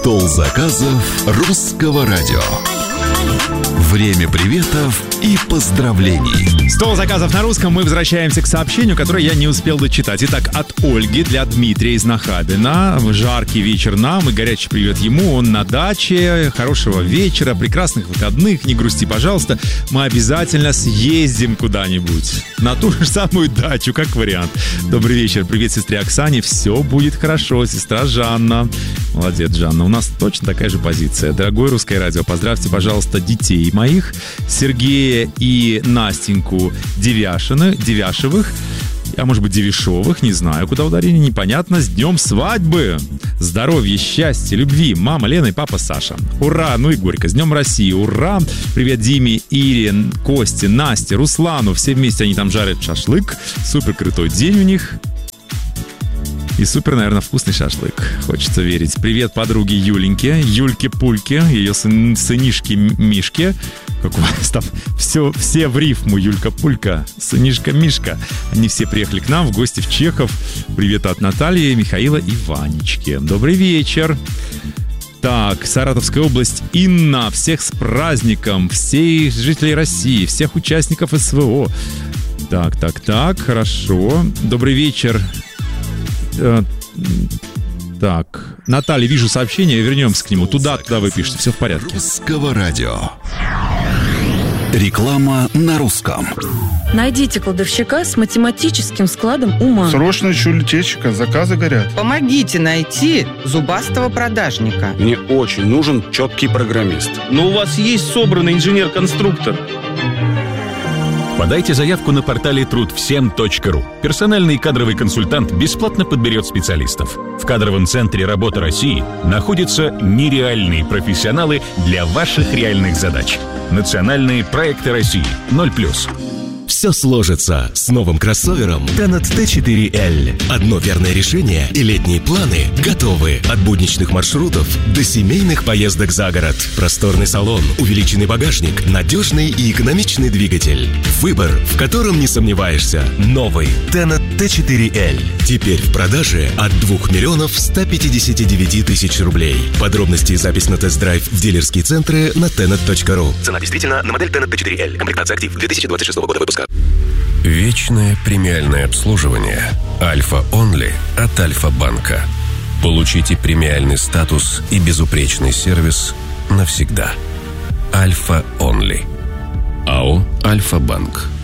Стол заказов русского радио. Время приветов и поздравлений. Стол заказов на русском. Мы возвращаемся к сообщению, которое я не успел дочитать. Итак, от Ольги для Дмитрия из Нахабина. Жаркий вечер нам и горячий привет ему. Он на даче. Хорошего вечера, прекрасных выходных. Не грусти, пожалуйста. Мы обязательно съездим куда-нибудь. На ту же самую дачу, как вариант. Добрый вечер. Привет сестре Оксане. Все будет хорошо. Сестра Жанна. Молодец, Жанна. У нас точно такая же позиция. Дорогое русское радио, поздравьте, пожалуйста, детей моих. Сергея и Настеньку Девяшевых, а может быть Девишовых, не знаю, куда ударение, непонятно. С днем свадьбы! Здоровья, счастья, любви. Мама Лена и папа Саша. Ура! Ну и горько. С днем России! Ура! Привет Диме, Ире, Косте, Насте, Руслану. Все вместе они там жарят шашлык. Супер крутой день у них. И супер, наверное, вкусный шашлык. Хочется верить. Привет подруге Юленьке, Юльке-Пульке, ее сынишке Мишке. Как у вас там все в рифму. Юлька-Пулька, сынишка Мишка. Они все приехали к нам в гости в Чехов. Привет от Натальи, Михаила и Ванечки. Добрый вечер. Так, Саратовская область. Инна, всех с праздником. Всех жителей России, всех участников СВО. Так, хорошо. Добрый вечер. Так, Наталья, вижу сообщение, вернемся к нему. Туда вы пишете, все в порядке. Русского радио. Реклама на русском. Найдите кладовщика с математическим складом ума. Срочно ищу литейщика, заказы горят. Помогите найти зубастого продажника. Мне очень нужен четкий программист. Но у вас есть собранный инженер-конструктор. Подайте заявку на портале трудвсем.ру. Персональный кадровый консультант бесплатно подберет специалистов. В кадровом центре «Работа России» находятся нереальные профессионалы для ваших реальных задач. Национальные проекты России 0+. Все сложится с новым кроссовером Tenet T4L. Одно верное решение, и летние планы готовы. От будничных маршрутов до семейных поездок за город. Просторный салон, увеличенный багажник, надежный и экономичный двигатель. Выбор, в котором не сомневаешься. Новый Tenet T4L. Теперь в продаже от 2 159 000 рублей. Подробности и запись на тест-драйв в дилерские центры на tenet.ru. Цена действительно на модель Tenet T4L. Комплектация «Актив» 2026 года выпуска. Вечное премиальное обслуживание Альфа Онли от Альфа-банка. Получите премиальный статус и безупречный сервис навсегда. Альфа Онли. АО Альфа-банк.